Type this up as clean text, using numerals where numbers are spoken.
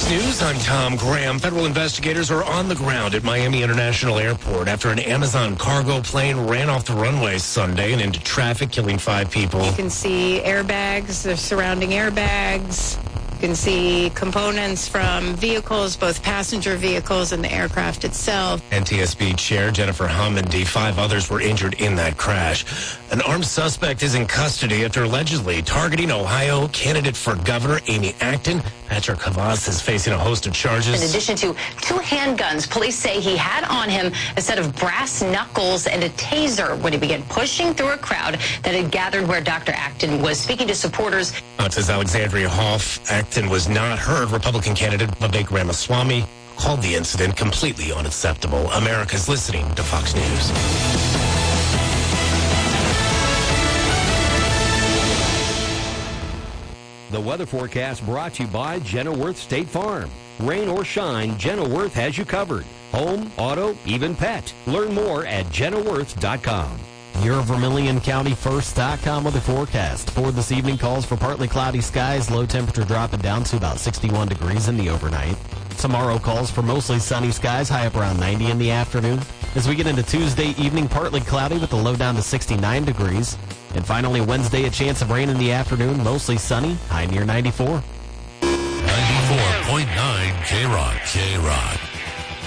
Fox News, I'm Tom Graham. Federal investigators are on the ground at Miami International Airport after an Amazon cargo plane ran off the runway Sunday and into traffic, killing 5 people. You can see airbags, the surrounding airbags. You can see components from vehicles, both passenger vehicles and the aircraft itself. NTSB Chair Jennifer Homendy, 5 others were injured in that crash. An armed suspect is in custody after allegedly targeting Ohio candidate for governor Amy Acton. Patrick Havas is facing a host of charges. In addition to 2 handguns, police say he had on him a set of brass knuckles and a taser when he began pushing through a crowd that had gathered where Dr. Acton was speaking to supporters. Says Alexandria Hoff. Acton was not heard. Republican candidate Vivek Ramaswamy called the incident completely unacceptable. America's listening to Fox News. The weather forecast brought to you by Jenna Worth State Farm. Rain or shine, Jenna Worth has you covered. Home, auto, even pet. Learn more at jennaworth.com. Your VermilionCountyFirst.com weather forecast. For this evening, calls for partly cloudy skies, low temperature dropping down to about 61 degrees in the overnight. Tomorrow calls for mostly sunny skies, high up around 90 in the afternoon. As we get into Tuesday evening, partly cloudy with the low down to 69 degrees. And finally, Wednesday, a chance of rain in the afternoon, mostly sunny, high near 94. 94.9 K-Rock.